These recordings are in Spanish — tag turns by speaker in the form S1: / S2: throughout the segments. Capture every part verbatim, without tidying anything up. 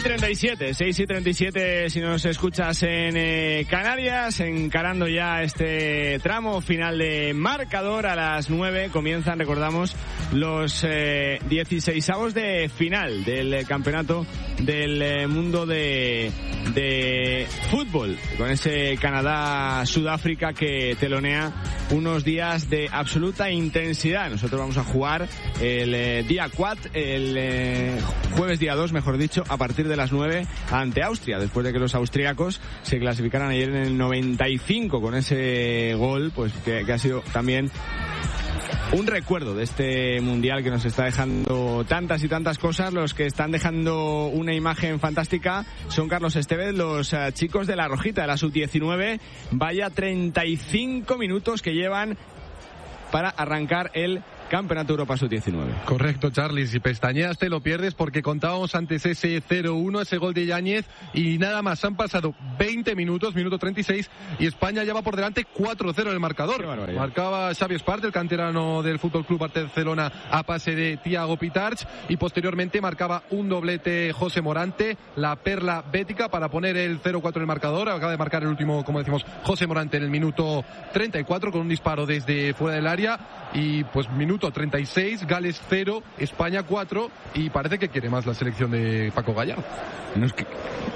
S1: treinta y siete, seis y treinta y siete si nos escuchas en eh, Canarias, encarando ya este tramo final de marcador. A las nueve comienzan, recordamos, los eh, dieciseisavos de final del campeonato del eh, mundo de, de fútbol, con ese Canadá-Sudáfrica que telonea unos días de absoluta intensidad. Nosotros vamos a jugar el eh, día cuatro, el eh, jueves día dos, mejor dicho, a partir de las nueve ante Austria, después de que los austríacos se clasificaran ayer en el noventa y cinco con ese gol, pues que, que ha sido también un recuerdo de este mundial que nos está dejando tantas y tantas cosas. Los que están dejando una imagen fantástica son Carlos Estevez, los uh, chicos de la Rojita, de la sub diecinueve. Vaya treinta y cinco minutos que llevan para arrancar el Campeonato Europa sub diecinueve.
S2: Correcto, Charlie, si pestañeas te lo pierdes porque contábamos antes ese cero uno, ese gol de Yáñez, y nada más, han pasado veinte minutos, minuto treinta y seis, y España ya va por delante cuatro cero en el marcador. Marcaba Xavi Espart, el canterano del Fútbol Club Barcelona, a pase de Thiago Pitarch, y posteriormente marcaba un doblete José Morante, la perla bética, para poner el cero cuatro en el marcador. Acaba de marcar el último, como decimos, José Morante en el minuto treinta y cuatro con un disparo desde fuera del área, y pues minuto treinta y seis, Gales cero, España cuatro, y parece que quiere más la selección de Paco Gallardo.
S1: Nos que...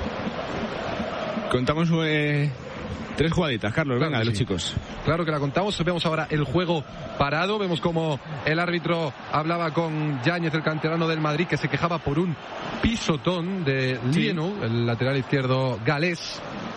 S1: Contamos eh, tres jugaditas, Carlos, claro, venga, de los sí. chicos.
S2: Claro que la contamos. Vemos ahora el juego parado, vemos como el árbitro hablaba con Yáñez, el canterano del Madrid, que se quejaba por un pisotón de Lienu, sí. el lateral izquierdo galés.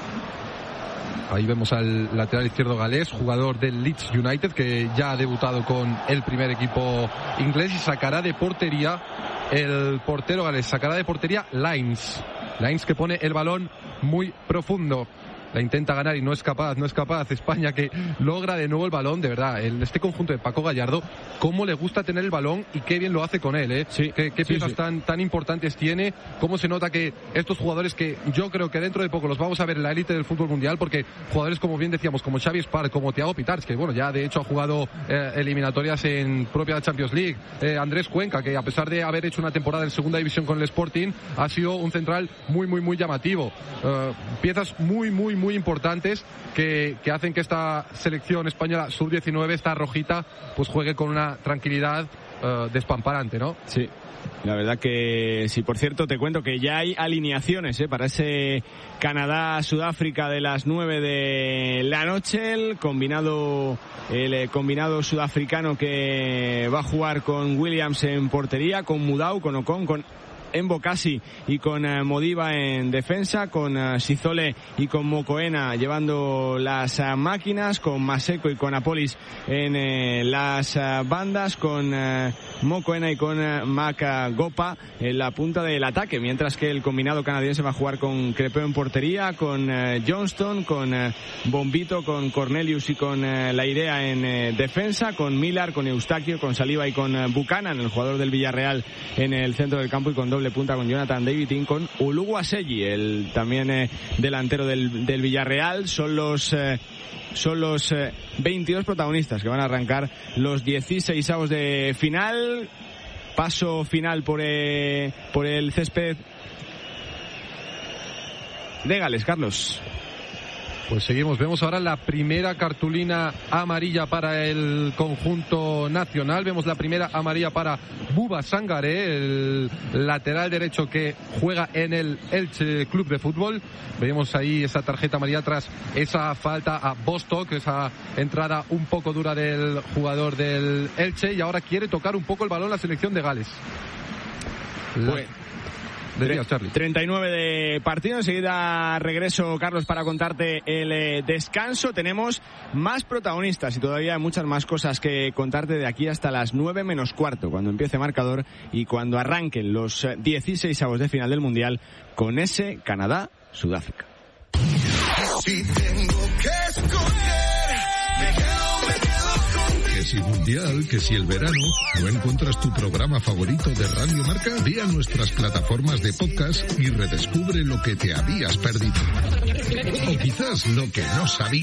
S2: Ahí vemos al lateral izquierdo galés, jugador del Leeds United, que ya ha debutado con el primer equipo inglés, y sacará de portería el portero galés, sacará de portería Lines. Lines, que pone el balón muy profundo. La intenta ganar y no es capaz, no es capaz. España, que logra de nuevo el balón, de verdad. El, este conjunto de Paco Gallardo, cómo le gusta tener el balón y qué bien lo hace con él, ¿eh?
S1: Sí,
S2: qué, qué
S1: sí,
S2: piezas
S1: sí.
S2: tan tan importantes tiene. Cómo se nota que estos jugadores, que yo creo que dentro de poco los vamos a ver en la élite del fútbol mundial, porque jugadores, como bien decíamos, como Xavi Espart, como Thiago Pitarch, que bueno, ya de hecho ha jugado eh, eliminatorias en propia Champions League. Eh, Andrés Cuenca, que a pesar de haber hecho una temporada en segunda división con el Sporting, ha sido un central muy, muy, muy llamativo. Eh, piezas muy, muy, muy importantes Que, que hacen que esta selección española sub diecinueve, esta rojita, pues juegue con una tranquilidad uh, despamparante, ¿no?
S1: Sí. La verdad que sí. Por cierto, te cuento que ya hay alineaciones ¿eh? para ese Canadá-Sudáfrica de las nueve de la noche. El combinado, el eh, combinado sudafricano que va a jugar con Williams en portería, con Mudau, con Ocon, con Mbokasi y con uh, Modiba en defensa, con uh, Sizole y con Mokoena llevando las uh, máquinas, con Maseko y con Apolis en eh, las uh, bandas, con uh, Mokoena y con uh, Maka Gopa en la punta del ataque, mientras que el combinado canadiense va a jugar con Crepeo en portería, con uh, Johnston, con uh, Bombito, con Cornelius y con uh, La Idea en uh, defensa, con Millar, con Eustaquio, con Saliba y con uh, Buchanan, el jugador del Villarreal, en el centro del campo, y con doble punta con Jonathan Davidin, con Oluwaseyi, el también eh, delantero del, del Villarreal. Son los eh, son los eh, veintidós protagonistas que van a arrancar los dieciseisavos de final. Paso final por eh, por el césped de Gales, Carlos.
S2: Pues seguimos, vemos ahora la primera cartulina amarilla para el conjunto nacional. Vemos la primera amarilla para Buba Sangaré, el lateral derecho que juega en el Elche Club de Fútbol. Vemos ahí esa tarjeta amarilla tras esa falta a Bostock, esa entrada un poco dura del jugador del Elche, y ahora quiere tocar un poco el balón la selección de Gales. La...
S1: Bueno.
S2: Decías, Charlie.
S1: treinta y nueve de partido. Enseguida regreso, Carlos, para contarte el eh, descanso. Tenemos más protagonistas y todavía muchas más cosas que contarte de aquí hasta las nueve menos cuarto, cuando empiece marcador y cuando arranquen los dieciseisavos de final del Mundial con ese Canadá-Sudáfrica.
S3: Si tengo que escoger, me quedo, me quedo con...
S4: Que si Mundial, que si el verano, ¿no encuentras tu programa favorito de Radio Marca? Ve a nuestras plataformas de podcast y redescubre lo que te habías perdido. O quizás lo que no sabías.